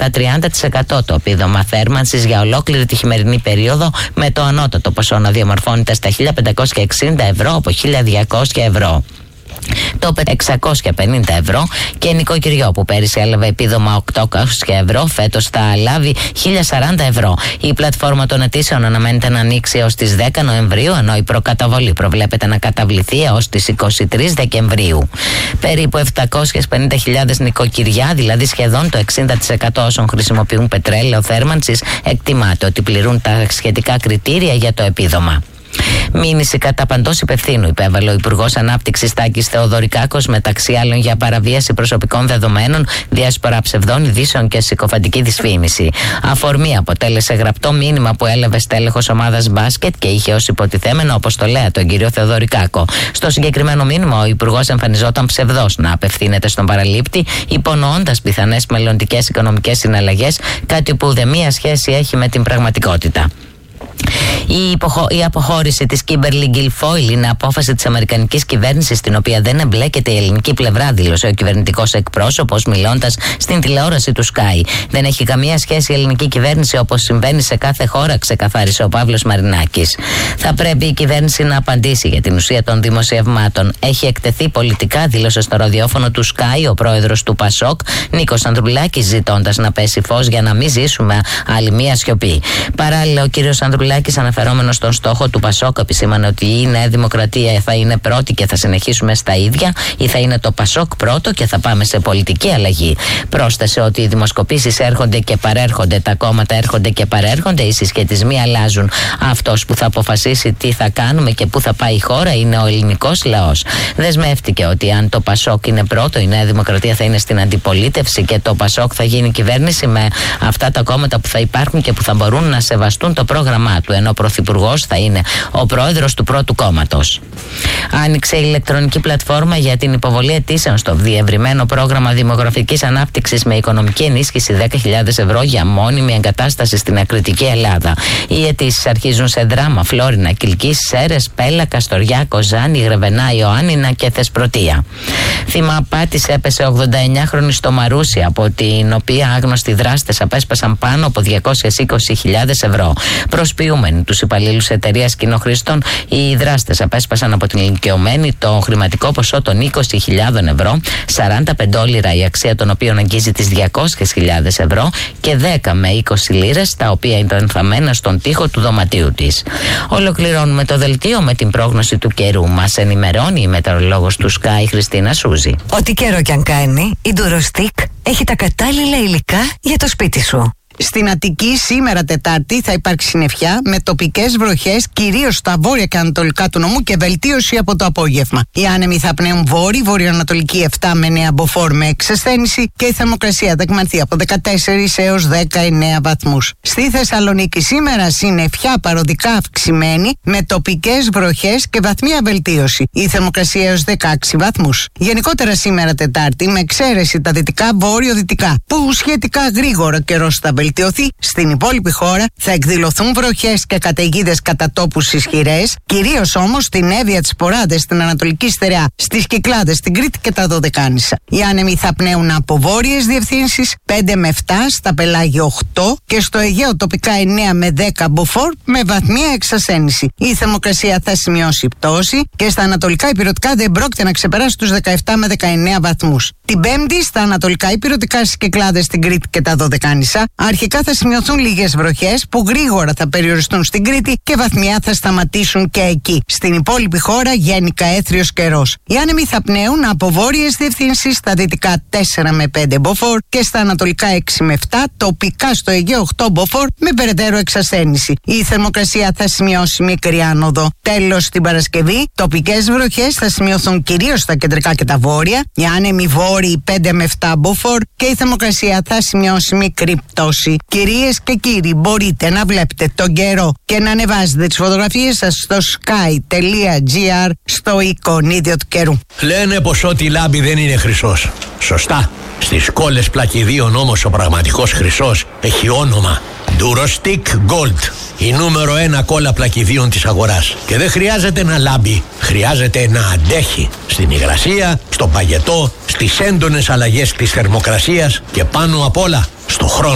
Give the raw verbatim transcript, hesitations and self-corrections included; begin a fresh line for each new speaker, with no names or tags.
κατά τριάντα τοις εκατό το επίδομα θέρμανσης για ολόκληρη τη χειμερινή περίοδο, με το ανώτατο ποσό να διαμορφώνεται στα χίλια πεντακόσια εξήντα ευρώ από χίλια διακόσια ευρώ. Το εξακόσια πενήντα ευρώ και νοικοκυριό που πέρυσι έλαβε επίδομα οκτακόσια ευρώ φέτος θα λάβει χίλια σαράντα ευρώ. Η πλατφόρμα των αιτήσεων αναμένεται να ανοίξει έως τις δέκα Νοεμβρίου, ενώ η προκαταβολή προβλέπεται να καταβληθεί έως τις είκοσι τρεις Δεκεμβρίου. Περίπου επτακόσιες πενήντα χιλιάδες νοικοκυριά, δηλαδή σχεδόν το εξήντα τοις εκατό όσων χρησιμοποιούν πετρέλαιο θέρμανσης, εκτιμάται ότι πληρούν τα σχετικά κριτήρια για το επίδομα. Μήνυση κατά παντός υπευθύνου υπέβαλε ο Υπουργός Ανάπτυξης Τάκης Θεοδωρικάκος, μεταξύ άλλων για παραβίαση προσωπικών δεδομένων, διάσπορα ψευδών ειδήσεων και συκοφαντική δυσφήμιση. Αφορμή αποτέλεσε γραπτό μήνυμα που έλαβε στέλεχος ομάδας μπάσκετ και είχε ως υποτιθέμενο αποστολέα τον κύριο Θεοδωρικάκο. Στο συγκεκριμένο μήνυμα, ο Υπουργός εμφανιζόταν ψευδός να απευθύνεται στον παραλήπτη, υπονοώντας πιθανές μελλοντικές οικονομικές συναλλαγές, κάτι που ουδέμια σχέση έχει με την πραγματικότητα. Η, υποχω... η αποχώρηση της Κίμπερλι Γκιλφόιλ είναι απόφαση της αμερικανικής κυβέρνησης, στην οποία δεν εμπλέκεται η ελληνική πλευρά, δήλωσε ο κυβερνητικός εκπρόσωπος μιλώντας στην τηλεόραση του Sky. Δεν έχει καμία σχέση η ελληνική κυβέρνηση, όπως συμβαίνει σε κάθε χώρα, ξεκαθάρισε ο Παύλος Μαρινάκης. Θα πρέπει η κυβέρνηση να απαντήσει για την ουσία των δημοσιευμάτων. Έχει εκτεθεί πολιτικά, δήλωσε στο ραδιόφωνο του Sky ο πρόεδρος του Πασόκ, Νίκος Ανδρουλάκης, ζητώντας να πέσει φως για να μην ζήσουμε άλλη μία σιωπή. Παράλληλα, ο κύριος Ανδρουλάκης, αναφερόμενος στον στόχο του Πασόκ, επισήμανε ότι η Νέα Δημοκρατία θα είναι πρώτη και θα συνεχίσουμε στα ίδια, ή θα είναι το Πασόκ πρώτο και θα πάμε σε πολιτική αλλαγή. Πρόσθεσε ότι οι δημοσκοπήσεις έρχονται και παρέρχονται, τα κόμματα έρχονται και παρέρχονται, οι συσχετισμοί αλλάζουν. Αυτός που θα αποφασίσει τι θα κάνουμε και πού θα πάει η χώρα είναι ο ελληνικός λαός. Δεσμεύτηκε ότι αν το Πασόκ είναι πρώτο, η Νέα Δημοκρατία θα είναι στην αντιπολίτευση και το Πασόκ θα γίνει κυβέρνηση με αυτά τα κόμματα που θα υπάρχουν και που θα μπορούν να σεβαστούν το πρόγραμμά του, ενώ ο Πρωθυπουργός θα είναι ο πρόεδρος του πρώτου κόμματος. Άνοιξε η ηλεκτρονική πλατφόρμα για την υποβολή αιτήσεων στο διευρυμένο πρόγραμμα δημογραφικής ανάπτυξης με οικονομική ενίσχυση δέκα χιλιάδες ευρώ για μόνιμη εγκατάσταση στην Ακριτική Ελλάδα. Οι αιτήσεις αρχίζουν σε Δράμα, Φλόρινα, Κιλκής, Σέρρες, Πέλα, Καστοριά, Κοζάνη, Γρεβενά, Ιωάννινα και Θεσπρωτεία. Θύμα απάτης έπεσε ογδονταεννιάχρονη στο Μαρούσι, από την οποία άγνωστοι δράστες απέσπασαν πάνω από διακόσιες είκοσι χιλιάδες ευρώ. Προσποιούμενοι τους υπαλλήλους εταιρείας κοινοχρήστων, οι δράστες απέσπασαν από την ηλικιωμένη το χρηματικό ποσό των είκοσι χιλιάδες ευρώ, σαράντα πέντε όλιρα η αξία των οποίων αγγίζει τις διακόσιες χιλιάδες ευρώ και δέκα με είκοσι λίρες, τα οποία ήταν θαμμένα στον τοίχο του δωματίου της. Ολοκληρώνουμε το δελτίο με την πρόγνωση του καιρού. Μας ενημερώνει η μετεωρολόγος του Sky, Χριστίνα Σούζη.
Ό,τι καιρό κι αν κάνει, η Ντουροστικ έχει τα κατάλληλα υλικά για το σπίτι σου.
Στην Αττική σήμερα Τετάρτη θα υπάρξει συννεφιά με τοπικές βροχές κυρίως στα βόρεια και ανατολικά του νομού και βελτίωση από το απόγευμα. Οι άνεμοι θα πνέουν βόρειο, βορειοανατολική επτά με εννέα μποφόρ με εξασθένηση και η θερμοκρασία θα εκμανθεί από δεκατέσσερις έως δεκαεννέα βαθμούς. Στη Θεσσαλονίκη σήμερα συννεφιά παροδικά αυξημένη με τοπικές βροχές και βαθμία βελτίωση. Η θερμοκρασία έως δεκαέξι βαθμούς. Γενικότερα σήμερα Τετάρτη με εξαίρεση τα δυτικά βόρειο-δυτικά που σχετικά γρήγορα καιρός θα βελτιώσει. Στην υπόλοιπη χώρα θα εκδηλωθούν βροχές και καταιγίδες κατά τόπους ισχυρές, κυρίως όμως στην Εύβοια, τις Ποράδες, στην Ανατολική Στερεά, στις Κυκλάδες, στην Κρήτη και τα Δωδεκάνησα. Οι άνεμοι θα πνέουν από βόρειες διευθύνσεις πέντε με επτά, στα πελάγια οκτώ και στο Αιγαίο τοπικά εννέα με δέκα μποφόρ με βαθμία εξασθένηση. Η θερμοκρασία θα σημειώσει πτώση και στα ανατολικά υπηρετικά δεν πρόκειται να ξεπεράσει τους δεκαεπτά με δεκαεννέα βαθμούς. Την Πέμπτη στα ανατολικά υπηρετικά, στις Κυκλάδες, στην Κρήτη και τα Δωδεκάνησα, αρχικά θα σημειωθούν λίγες βροχές που γρήγορα θα περιοριστούν στην Κρήτη και βαθμιά θα σταματήσουν και εκεί. Στην υπόλοιπη χώρα γενικά έθριος καιρός. Οι άνεμοι θα πνέουν από βόρειες διευθύνσεις στα δυτικά τέσσερα με πέντε μποφόρ και στα ανατολικά έξι με επτά, τοπικά στο Αιγαίο οκτώ μποφόρ με περαιτέρω εξασθένηση. Η θερμοκρασία θα σημειώσει μικρή άνοδο. Τέλος, την Παρασκευή, τοπικές βροχές θα σημειωθούν κυρίως στα κεντρικά και τα βόρεια. Οι άνεμοι βόρειοι πέντε με επτά μποφόρ και η θερμοκρασία θα σημειώσει μικρή πτώση. Κυρίες και κύριοι, μπορείτε να βλέπετε τον καιρό και να ανεβάζετε τις φωτογραφίες σας στο sky.gr στο εικονίδιο του καιρού.
Λένε πως ό,τι λάμπει δεν είναι χρυσός. Σωστά. Στις κόλλες πλακιδίων όμως ο πραγματικός χρυσός έχει όνομα Durostick Gold. Η νούμερο ένα κόλλα πλακιδίων της αγοράς. Και δεν χρειάζεται να λάμπει, χρειάζεται να αντέχει στην υγρασία, στον παγετό, στις έντονες αλλαγές της θερμοκρασίας και πάνω απ' όλα στο χρόνο.